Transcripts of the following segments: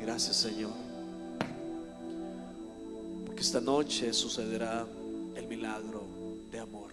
Gracias, Señor, porque esta noche sucederá el milagro de amor.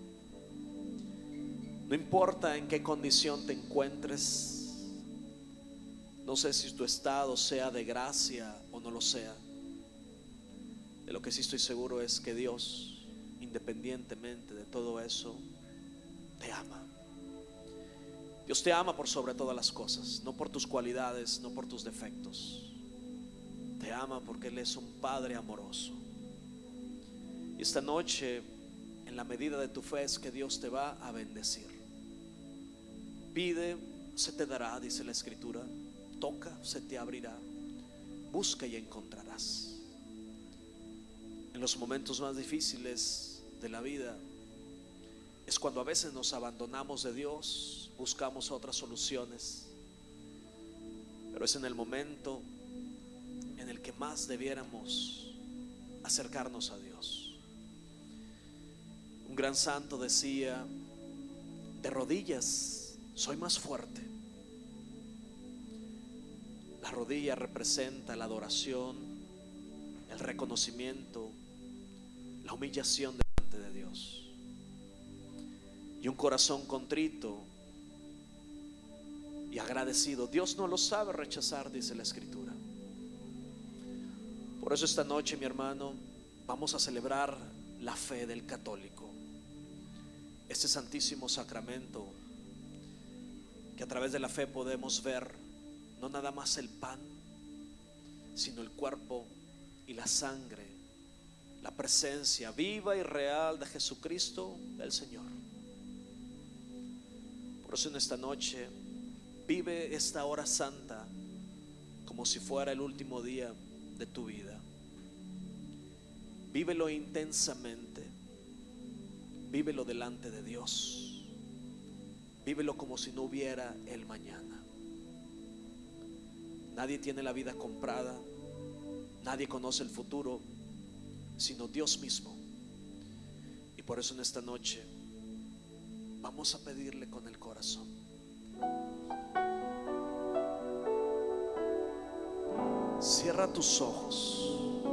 No importa en qué condición te encuentres, no sé si tu estado sea de gracia o no lo sea. De lo que sí estoy seguro es que Dios, independientemente de todo eso, te ama. Dios te ama por sobre todas las cosas, no por tus cualidades, no por tus defectos. Te ama porque Él es un Padre amoroso. Y esta noche, en la medida de tu fe, es que Dios te va a bendecir. Pide, se te dará, dice la Escritura. Toca, se te abrirá. Busca y encontrarás. En los momentos más difíciles de la vida es cuando a veces nos abandonamos de Dios, buscamos otras soluciones, pero es en el momento en el que más debiéramos acercarnos a Dios. Un gran santo decía: de rodillas soy más fuerte. La rodilla representa la adoración, el reconocimiento, la humillación delante de Dios. Y un corazón contrito y agradecido, Dios no lo sabe rechazar, dice la Escritura. Por eso esta noche, mi hermano, vamos a celebrar la fe del católico, este santísimo sacramento que a través de la fe podemos ver no nada más el pan, sino el cuerpo y la sangre, la presencia viva y real de Jesucristo el Señor. Por eso en esta noche vive esta hora santa como si fuera el último día de tu vida. Vívelo intensamente, vívelo delante de Dios, vívelo como si no hubiera el mañana. Nadie tiene la vida comprada, nadie conoce el futuro, sino Dios mismo. Y por eso en esta noche vamos a pedirle con el corazón. Cierra tus ojos.